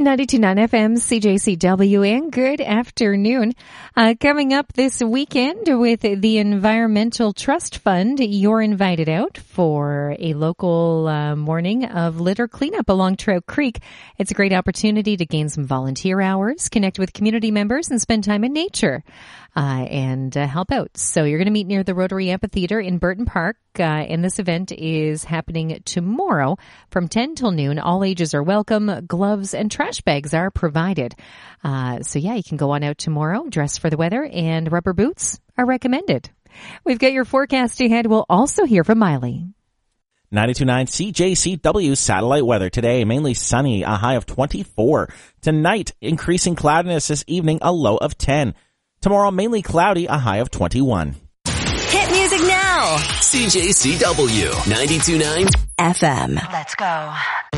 92.9 FM, CJCW, and good afternoon. Coming up this weekend with the Environmental Trust Fund, you're invited out for a local morning of litter cleanup along Trout Creek. It's a great opportunity to gain some volunteer hours, connect with community members, and spend time in nature and help out. So you're going to meet near the Rotary Amphitheater in Burton Park, and this event is happening tomorrow from 10 till noon. All ages are welcome. Gloves and trash bags are provided. So you can go on out tomorrow, dress for the weather, and rubber boots are recommended. We've got your forecast ahead. We'll also hear from Miley. 92.9 CJCW satellite weather today, mainly sunny, a high of 24. Tonight, increasing cloudiness this evening, a low of 10. Tomorrow, mainly cloudy, a high of 21. Hit music now. CJCW 92.9 FM. Let's go.